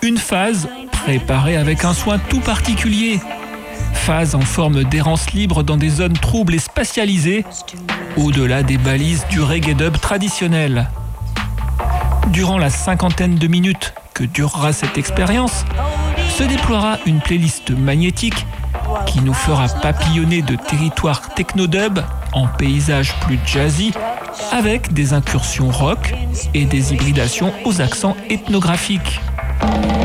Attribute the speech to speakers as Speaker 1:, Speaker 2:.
Speaker 1: Une phase préparée avec un soin tout particulier. Phase en forme d'errance libre dans des zones troubles et spatialisées, au-delà des balises du reggae dub traditionnel. Durant la 50aine de minutes que durera cette expérience, se déploiera une playlist magnétique qui nous fera papillonner de territoires techno-dub en paysages plus jazzy, avec des incursions rock et des hybridations aux accents ethnographiques.